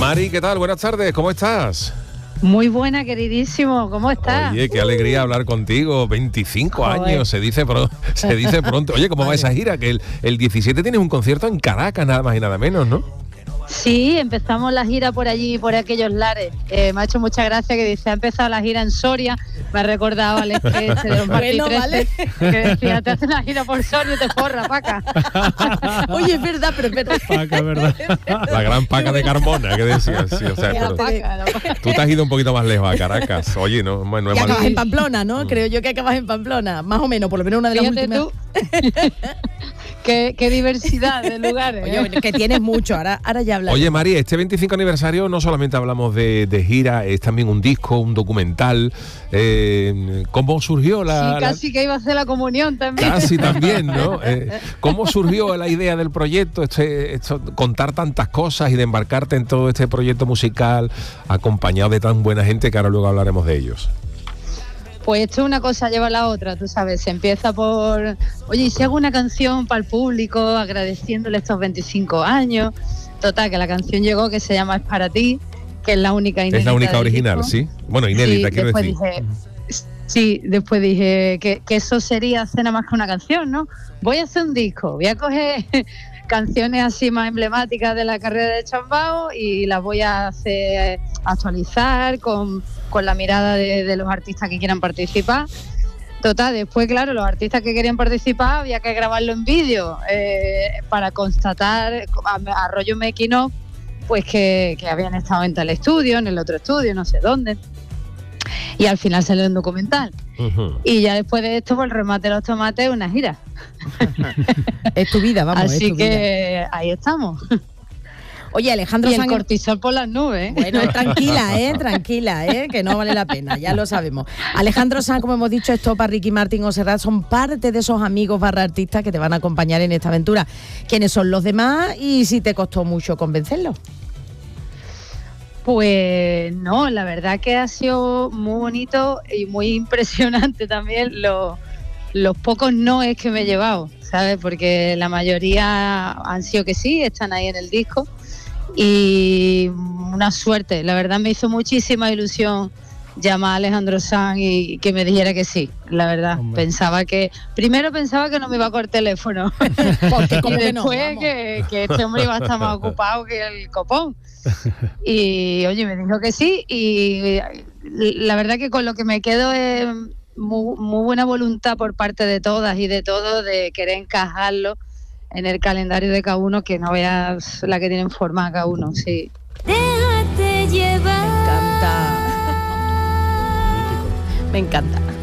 Mari, ¿qué tal? Buenas tardes, ¿cómo estás? Muy buena, queridísimo, ¿cómo estás? Oye, qué alegría hablar contigo, 25 años, se dice pronto. Oye, ¿cómo va esa gira? Que el 17 tienes un concierto en Caracas, nada más y nada menos, ¿no? Sí, empezamos la gira por allí, por aquellos lares. Me ha hecho mucha gracia que dice, ha empezado la gira en Soria. Me ha recordado al sketch de los Martí 13, vale, que decía, te hacen la gira por Soria y te forra, Paca. Oye, es verdad, pero es verdad. Paca, ¿verdad? La gran Paca de Carmona, que decías. Sí, o sea, pero tú te has ido un poquito más lejos a Caracas. Oye, no es mal. Y acabas en Pamplona, ¿no? Creo yo que acabas en Pamplona. Más o menos, por lo menos una de las últimas. Qué diversidad de lugares. Oye, que tienes mucho, ahora ya hablas. Oye, María, este 25 aniversario no solamente hablamos de gira, es también un disco, un documental. ¿Cómo surgió la...? Sí, casi que iba a hacer la comunión también. Casi también, ¿no? ¿Cómo surgió la idea del proyecto, contar tantas cosas y de embarcarte en todo este proyecto musical acompañado de tan buena gente que ahora luego hablaremos de ellos? Pues esto una cosa lleva a la otra, tú sabes, se empieza por, oye, ¿y si hago una canción para el público agradeciéndole estos 25 años? Total, que la canción llegó, que se llama Es para ti, que es la única inédita. Es la única original, disco. ¿sí? Bueno, inédita, sí, quiero decir. Después dije que eso sería hacer nada más que una canción, ¿no? Voy a hacer un disco, voy a coger canciones así más emblemáticas de la carrera de Chambao y las voy a hacer actualizar con la mirada de los artistas que quieran participar. Total, después, claro, los artistas que querían participar había que grabarlo en vídeo para constatar a rollo making of, pues que habían estado en tal estudio, en el otro estudio, no sé dónde. Y al final salió un documental. Uh-huh. Y ya después de esto, pues el remate de los tomates, una gira. Es tu vida, vamos. Así es tu que vida. Ahí estamos. Oye, Alejandro y el Sanz... cortisol por las nubes. Bueno, tranquila, que no vale la pena, ya lo sabemos. Alejandro Sanz, como hemos dicho, Estopa, Ricky Martin o Serrat son parte de esos amigos / artistas que te van a acompañar en esta aventura. ¿Quiénes son los demás y si te costó mucho convencerlos? Pues no, la verdad que ha sido muy bonito y muy impresionante también los pocos noes que me he llevado, ¿sabes? Porque la mayoría han sido que sí, están ahí en el disco y una suerte. La verdad me hizo muchísima ilusión llamar a Alejandro Sanz y que me dijera que sí, la verdad. Hombre. Primero pensaba que no me iba a coger teléfono y después que este hombre iba a estar más ocupado que el copón. Y oye, me dijo que sí y la verdad que con lo que me quedo es muy buena voluntad por parte de todas y de todos de querer encajarlo en el calendario de cada uno, que no veas la que tienen formada cada uno, sí. Déjate llevar. Me encanta.